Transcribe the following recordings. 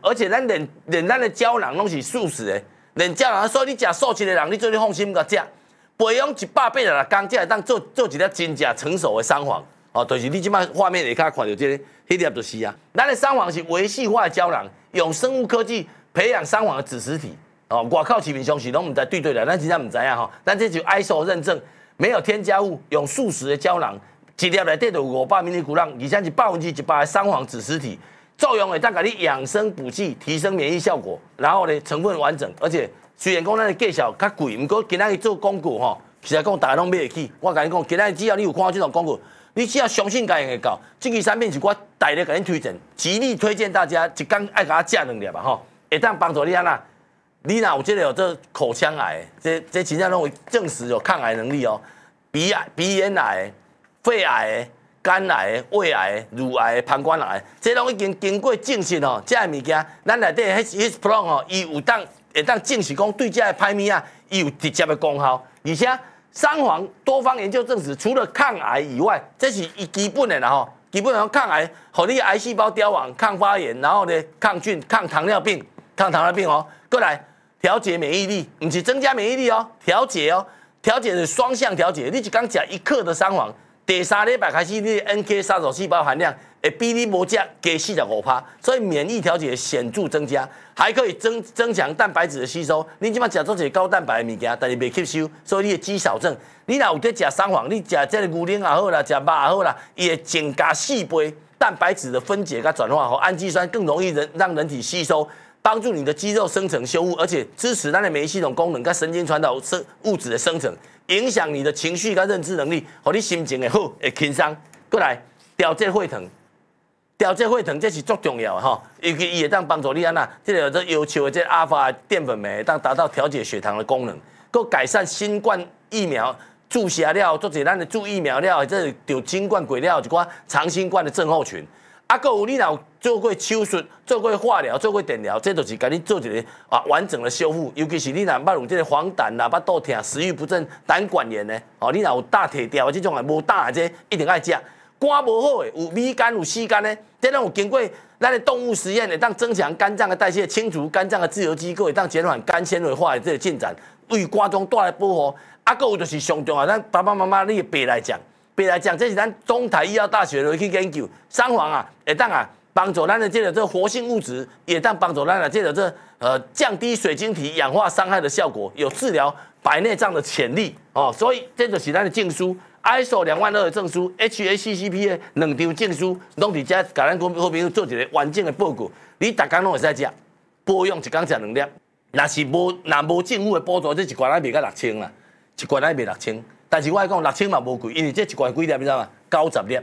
而且连咱的胶囊拢是素食的，连胶囊，所以你食素食的人，你做你放心甲食。培养186天，才会当做一粒真正成熟的桑黄。哦，就是你即摆画面下看到这个，迄粒就是啊。咱的桑黄是微细化的胶囊，用生物科技培养桑黄的子实体。哦，外口市面上是拢唔知对啦，咱真正唔知影吼。咱这就 ISO 认证，没有添加物，用素食的胶囊，一粒内底就有500 mg，而且是100%的桑黄子实体，作用会当甲你养生补剂，提升免疫效果。然后呢，成分完整，而且虽然讲咱的价小较贵，不过今仔日做广告吼，其实讲大家拢买得起。我甲你讲，今仔日只要你有看到这种广告。你只要相信家用会到，这个产品是我大力给您推荐，极力推荐大家一天爱给它食2粒吧吼，会当帮助你安那，你若有这口腔癌，这真正拢会证实有抗癌能力哦，鼻咽癌、肺癌、肝癌、胃癌、乳癌、膀胱癌，这拢已经经过证实哦，这物件咱内底迄 Plon 哦，伊有会当证实讲对这个歹物啊，伊有直接的功效，而且。桑黄多方研究证实，除了抗癌以外，这是基本的啦吼。基本上抗癌，互你癌细胞凋亡、抗发炎，然后呢抗菌、抗糖尿病哦。过来调节免疫力，不是增加免疫力哦，调节哦，调节是双向调节。你一刚食1克的桑黄，第3礼拜开始，你的 NK 杀手细胞含量会比你无食加45%，所以免疫调节显著增加，还可以增强蛋白质的吸收。你即摆食做一个高蛋白的物件，但是袂吸收，所以你的肌少症。你若有在食桑黄，你食这个牛奶也好啦，食肉也好啦，伊会增加4倍蛋白质的分解跟转化，和氨基酸更容易让人体吸收，帮助你的肌肉生成修复，而且支持咱的免疫系统功能跟神经传导物质的生成，影响你的情绪跟认知能力，和你心情会好，会轻松。过来调节血糖。调节血糖这是足重要的吼，伊会当帮助你安那，这个这要求的这阿法淀粉酶，当达到调节血糖的功能，佮改善新冠疫苗注射了，做者咱的注疫苗了，这得新冠过了一寡长新冠的症候群。啊，佮有你若做过手术、做过化疗、做过电疗，这就是甲你做一个完整的修复。尤其是你若捌有这个黄疸啦、巴肚痛、食欲不振、胆管炎呢，哦，你若有大铁条这种的无胆的这一定爱食。肝无好的，有米肝有C肝呢，这拢有经过咱的动物实验，会当增强肝脏的代谢，清除肝脏的自由基，会当减缓肝纤维化的这个进展，为肝中带来保护。啊，还有就是上重要，咱爸爸妈妈你白来讲，这是咱中台医药大学去研究，桑黄啊，会当帮助咱的这个活性物质，也当帮助咱的这个降低水晶体氧化伤害的效果，有治疗白内障的潜力哦。所以这就是咱的证书。ISO 22000的证书 ，HACCP 的2张证书，拢伫遮，甲咱好朋友做一个完整的报告。你逐工拢会使食，保养一工食2粒。若无政府的补助，这一罐还卖到6000啦，一罐还卖6000。但是我讲6000嘛无贵，因为这一罐几粒你知道吗？90粒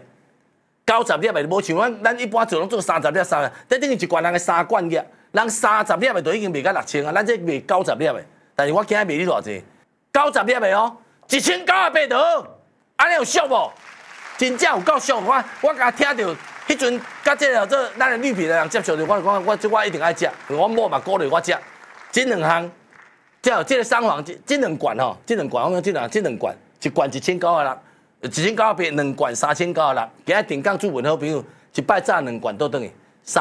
，90粒的无像咱一般做拢做30粒3粒，这等于一罐人的3罐粒，人30粒的都已经卖到6000啊，咱这卖90粒的。但是我今日卖你偌济？90粒的哦，1980刀。安尼有俗无？真正有够俗！我甲听到迄阵，甲这个咱的绿皮的人接受着，我一定爱食。我某嘛鼓励我食。这2项，这个桑黄，这2罐吼，这2罐我讲这2罐，一罐1996，1980 2罐3960。今日定岗主文好朋友，一摆炸2罐倒转去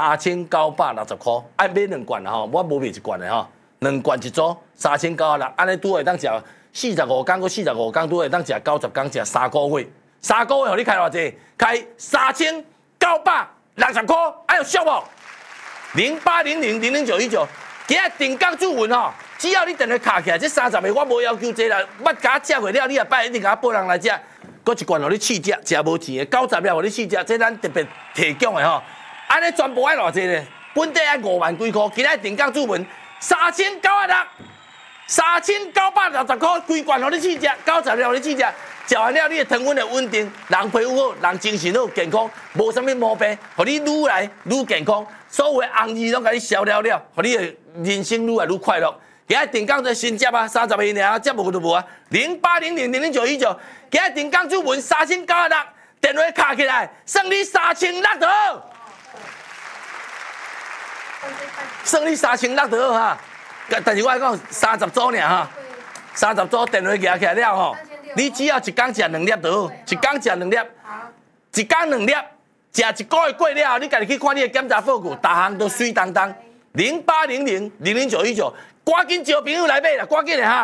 ，3960块。爱买2罐吼，我无卖1罐的吼，2罐一组3960，安尼拄会当食。45天，搁45天拄会当食90天，食3个月，3个月，互你开偌济？开3960块，哎呦俗无？0800000919，今日定岗主文吼，只要你电话卡起来，这30个我无要求这啦，捌甲食过了，你下摆一定甲报人来食，搁一罐互你试食，食无钱的90粒互你试食，这咱特别提供的吼，安尼全部爱偌济呢？本地爱5万几块，今日定岗主文3960。3960块，规罐互你试食，90粒互你试食，食完了你的糖分会稳定，人皮肤好，人精神好，健康，无啥物毛病，互你愈来愈健康，所有的红字拢甲你消了了，互你的人生愈来愈快乐。今日定岗做新接啊，30个尔，接无就无啊。0800000919，今日定岗主文3960，电话卡起来，算你3600刀，算你3600刀哈。但是我讲30组尔哈，30组电话举起来了吼，你只要一工食2粒就好，一工食2粒，一工2粒，食1个月过了后，你家己去看你的检查报告，逐项都水当当。 0800000919，赶紧招朋友来买啦，赶紧的哈。